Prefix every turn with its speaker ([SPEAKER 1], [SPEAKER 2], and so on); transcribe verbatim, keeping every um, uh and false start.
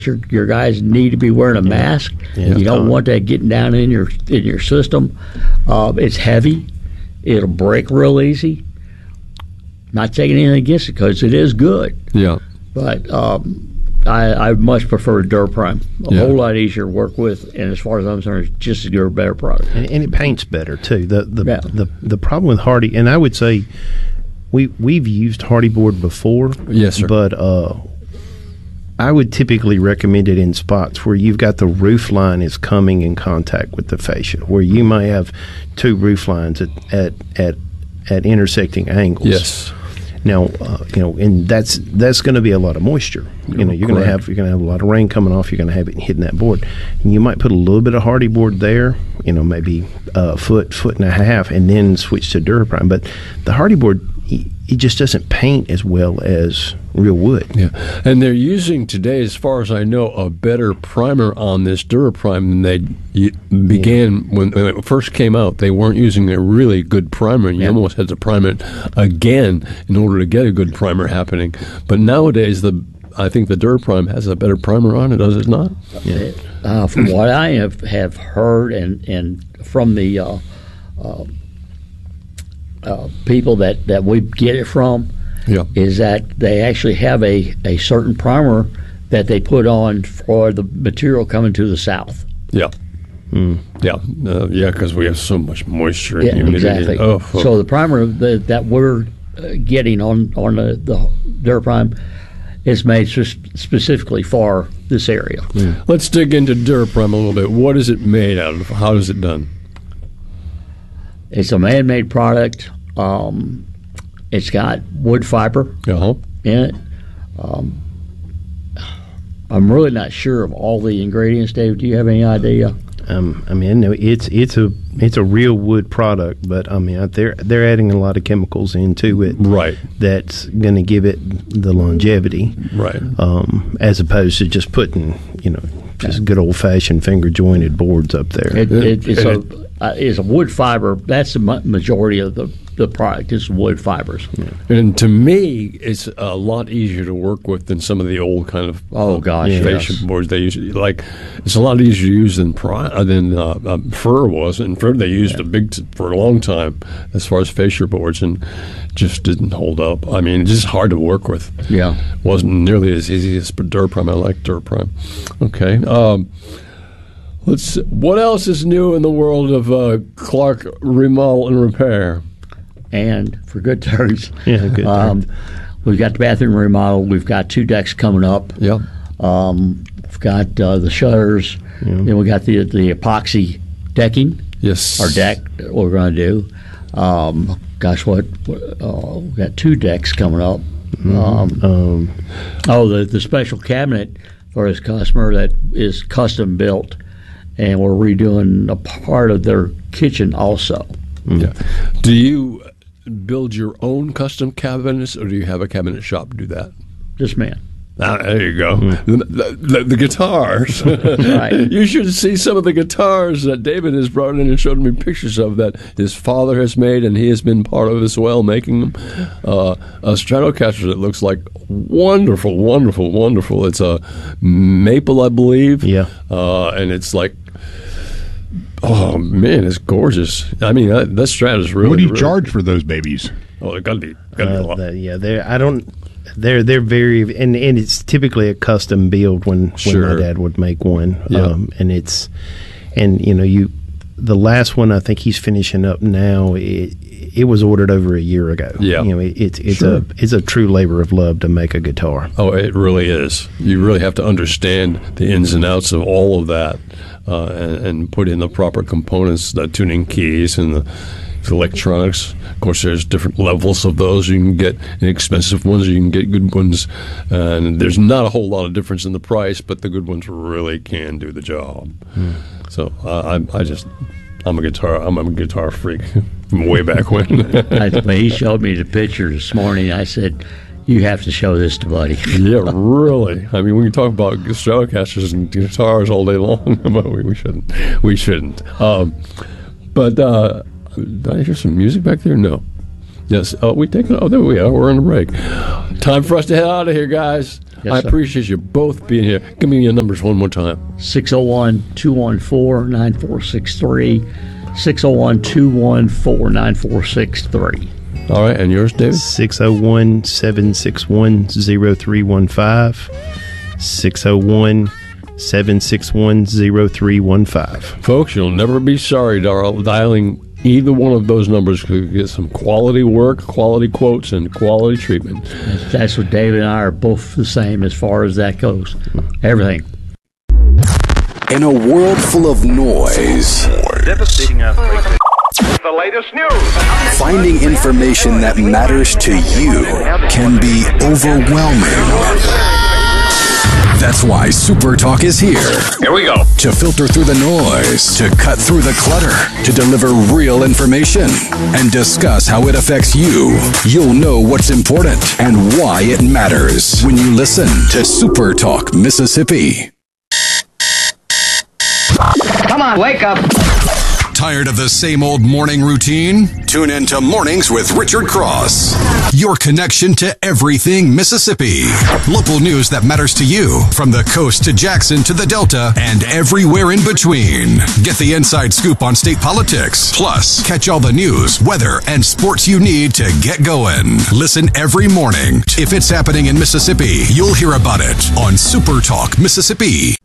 [SPEAKER 1] Your, your guys need to be wearing a mask.
[SPEAKER 2] Yeah,
[SPEAKER 1] you don't
[SPEAKER 2] Tom.
[SPEAKER 1] want that getting down in your in your system. Uh, it's heavy. It'll break real easy. Not taking anything against it because it is good.
[SPEAKER 3] Yeah.
[SPEAKER 1] But um, I, I much prefer Duraprime. A
[SPEAKER 3] Yeah.
[SPEAKER 1] whole lot easier to work with, and as far as I'm concerned, it's just as good or better product.
[SPEAKER 2] And, and it paints better too. The the,
[SPEAKER 1] Yeah.
[SPEAKER 2] the the problem with Hardy, and I would say we we've used Hardy board before.
[SPEAKER 3] Yes, sir.
[SPEAKER 2] But uh, I would typically recommend it in spots where you've got the roof line is coming in contact with the fascia, where you might have two roof lines at at at, at intersecting angles.
[SPEAKER 3] Yes.
[SPEAKER 2] Now, uh, you know, and that's that's going to be a lot of moisture. You know, you're going to
[SPEAKER 3] Correct.
[SPEAKER 2] have you're going to have a lot of rain coming off. You're going to have it hitting that board, and you might put a little bit of Hardy board there. You know, maybe a foot, foot and a half, and then switch to Duraprime. But the Hardy board, it just doesn't paint as well as real wood.
[SPEAKER 3] Yeah, and they're using today, as far as I know, a better primer on this Duraprime than they y- began when, when it first came out. They weren't using a really good primer, and you
[SPEAKER 1] Yeah.
[SPEAKER 3] almost had to prime it again in order to get a good primer happening. But nowadays, the I think the Duraprime has a better primer on it, does it not?
[SPEAKER 2] Yeah.
[SPEAKER 1] Uh, from what I have, have heard and, and from the uh, uh, uh, people that, that we get it from,
[SPEAKER 3] Yeah.
[SPEAKER 1] is that they actually have a, a certain primer that they put on for the material coming to the south.
[SPEAKER 3] Yeah. Yeah, uh, yeah, because we have so much moisture and
[SPEAKER 1] Yeah,
[SPEAKER 3] humidity.
[SPEAKER 1] exactly.
[SPEAKER 3] Oh, oh.
[SPEAKER 1] So the primer that, that we're uh, getting on on the, the Duraprime is made just specifically for this area.
[SPEAKER 3] Let's dig into Duraprime a little bit. What is it made out of? How is it done?
[SPEAKER 1] It's a man-made product. Um, it's got wood fiber
[SPEAKER 3] Uh-huh.
[SPEAKER 1] in it. Um, I'm really not sure of all the ingredients, Dave. Do you have any idea?
[SPEAKER 2] Um, I mean, no, it's it's a it's a real wood product, but I mean, they're they're adding a lot of chemicals into it.
[SPEAKER 3] Right.
[SPEAKER 2] That's going to give it the longevity.
[SPEAKER 3] Right.
[SPEAKER 2] Um, as opposed to just putting, you know, just good old fashioned finger jointed boards up there.
[SPEAKER 1] It, it, it's,
[SPEAKER 3] And
[SPEAKER 1] a, uh, it's a wood fiber. That's the ma- majority of the, the product is wood fibers.
[SPEAKER 3] And to me, it's a lot easier to work with than some of the old kind of
[SPEAKER 1] Oh, gosh,
[SPEAKER 3] uh,
[SPEAKER 1] yes.
[SPEAKER 3] fascia boards they use. Like, it's a lot easier to use than pri- uh, than uh, uh, fir was. And fir they used a big t- for a long time as far as fascia boards, and just didn't hold up. I mean, it's just hard to work with.
[SPEAKER 1] Yeah.
[SPEAKER 3] Wasn't nearly as easy as Duraprime. I like Duraprime. Okay. Um, let's. What else is new in the world of uh, Clark Remodel and Repair?
[SPEAKER 1] And for good turns,
[SPEAKER 2] Yeah, good
[SPEAKER 1] um, we've got the bathroom remodel. We've got two decks coming up.
[SPEAKER 3] Yeah.
[SPEAKER 1] Um, we've got uh, the shutters. Then we got the the epoxy decking
[SPEAKER 3] Yes.
[SPEAKER 1] or deck that we're going to do. Um, gosh, what? Uh, we've got two decks coming up. Um,
[SPEAKER 2] Um,
[SPEAKER 1] oh, the the special cabinet for his customer that is custom built, and we're redoing a part of their kitchen also.
[SPEAKER 3] Yeah. Do you build your own custom cabinets, or do you have a cabinet shop do that?
[SPEAKER 1] This man.
[SPEAKER 3] Ah, there you go. The, the, the, the guitars.
[SPEAKER 1] Right.
[SPEAKER 3] You should see some of the guitars that David has brought in and showed me pictures of that his father has made, and he has been part of as well making them. Uh, a Stratocaster that looks like wonderful, wonderful, wonderful. It's a maple, I believe.
[SPEAKER 2] Yeah.
[SPEAKER 3] Uh, and it's like, oh man, it's gorgeous. I mean, that, that Strat is really.
[SPEAKER 4] What do you
[SPEAKER 3] really,
[SPEAKER 4] charge for those babies?
[SPEAKER 3] Oh, it got to be, got to be a
[SPEAKER 2] uh,
[SPEAKER 3] lot.
[SPEAKER 2] the- yeah, they're I don't. They're they're very and, and it's typically a custom build when,
[SPEAKER 3] Sure.
[SPEAKER 2] when my dad would make one.
[SPEAKER 3] Yeah.
[SPEAKER 2] Um, and it's and you know you the last one I think he's finishing up now. It, it was ordered over a year ago.
[SPEAKER 3] Yeah.
[SPEAKER 2] you know it, it's it's
[SPEAKER 3] Sure.
[SPEAKER 2] a it's a true labor of love to make a guitar.
[SPEAKER 3] Oh, it really is. You really have to understand the ins and outs of all of that, uh, and, and put in the proper components, the tuning keys and the, the electronics. Of course, there's different levels of those. You can get inexpensive ones, you can get good ones, and there's not a whole lot of difference in the price, but the good ones really can do the job. So uh, I, I just, I'm a guitar, I'm a guitar freak from way back when.
[SPEAKER 1] I, when he showed me the picture this morning, I said, "You have to show this to Buddy."
[SPEAKER 3] Yeah, really. I mean, we can talk about Stratocasters and guitars all day long, but we, we shouldn't. We shouldn't. Um, but uh, did I hear some music back there? No. Yes. Oh, we take. Oh, there we are. We're on a break. Time for us to head out of here, guys.
[SPEAKER 1] Yes,
[SPEAKER 3] I
[SPEAKER 1] sir.
[SPEAKER 3] appreciate you both being here. Give me your numbers one more time.
[SPEAKER 1] six oh one, two one four, nine four six three. six oh one, two one four, nine four six three.
[SPEAKER 3] All right, and yours, David?
[SPEAKER 2] six oh one, seven six one, oh three one five. six oh one, seven six one, oh three one five.
[SPEAKER 3] Folks, you'll never be sorry dial- dialing either one of those numbers to get some quality work, quality quotes, and quality treatment.
[SPEAKER 1] That's what David and I are both the same as far as that goes. Everything.
[SPEAKER 4] In a world full of noise,
[SPEAKER 5] Devastating earthquake. The latest news.
[SPEAKER 4] finding information that matters to you can be overwhelming. That's why Super Talk is here.
[SPEAKER 5] Here we go.
[SPEAKER 4] To filter through the noise, to cut through the clutter, to deliver real information, and discuss how it affects you. You'll know what's important and why it matters when you listen to Super Talk Mississippi.
[SPEAKER 6] Come on, wake up.
[SPEAKER 4] Tired of the same old morning routine? Tune in to Mornings with Richard Cross. Your connection to everything Mississippi. Local news that matters to you, from the coast to Jackson to the Delta and everywhere in between. Get the inside scoop on state politics. Plus, catch all the news, weather, and sports you need to get going. Listen every morning. If it's happening in Mississippi, you'll hear about it on Super Talk Mississippi.